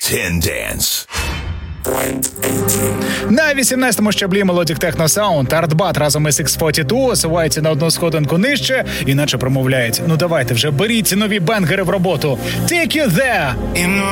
Ten Dance. На 18-му щаблі Melodic Techno Sound Артбат разом із X42 осуваються на одну сходинку нижче, іначе промовляють: ну давайте вже, беріть ці нові бенгери в роботу. Take You There!